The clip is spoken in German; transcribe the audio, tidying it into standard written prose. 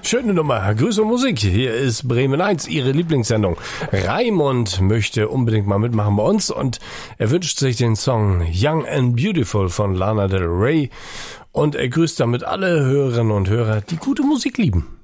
schöne Nummer. Grüße und Musik. Hier ist Bremen 1, Ihre Lieblingssendung. Raimund möchte unbedingt mal mitmachen bei uns und er wünscht sich den Song Young and Beautiful von Lana Del Rey und er grüßt damit alle Hörerinnen und Hörer, die gute Musik lieben.